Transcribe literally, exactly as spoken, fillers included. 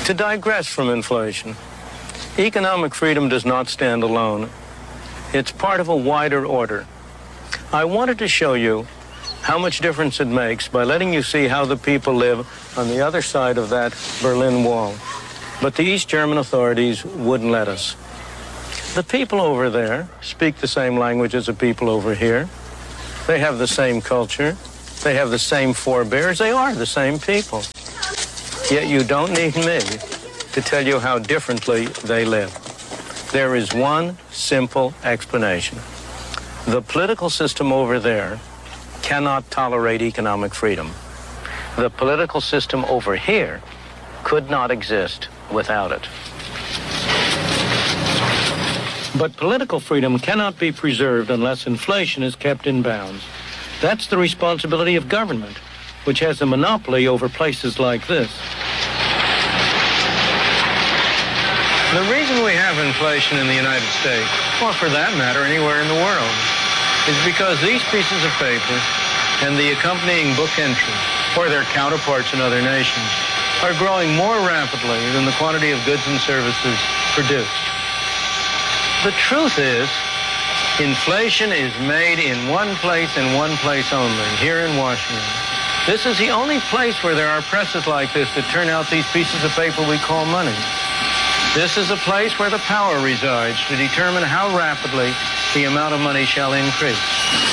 To digress from inflation, economic freedom does not stand alone. It's part of a wider order. I wanted to show you how much difference it makes by letting you see how the people live on the other side of that Berlin Wall. But the East German authorities wouldn't let us. The people over there speak the same language as the people over here. They have the same culture. They have the same forebears. They are the same people. Yet you don't need me to tell you how differently they live. There is one simple explanation. The political system over there cannot tolerate economic freedom. The political system over here could not exist without it. But political freedom cannot be preserved unless inflation is kept in bounds. That's the responsibility of government, which has a monopoly over places like this. The reason we have inflation in the United States, or for that matter anywhere in the world, is because these pieces of paper and the accompanying book entry, or their counterparts in other nations, are growing more rapidly than the quantity of goods and services produced. The truth is, inflation is made in one place and one place only, here in Washington. This is the only place where there are presses like this that turn out these pieces of paper we call money. This is a place where the power resides to determine how rapidly the amount of money shall increase.